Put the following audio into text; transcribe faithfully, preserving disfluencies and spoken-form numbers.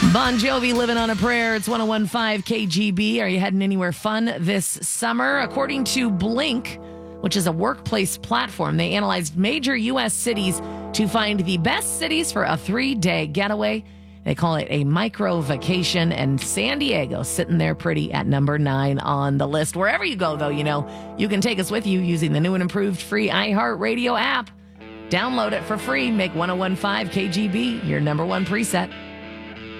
Bon Jovi, Living on a Prayer. It's one oh one point five K G B. Are you heading anywhere fun this summer? According to Blink, which is a workplace platform, they analyzed major U S cities to find the best cities for a three-day getaway. They call it a micro vacation, and San Diego sitting there pretty at number nine on the list. Wherever you go, though, you know, you can take us with you using the new and improved free iHeartRadio app. Download it for free. Make one oh one point five K G B your number one preset.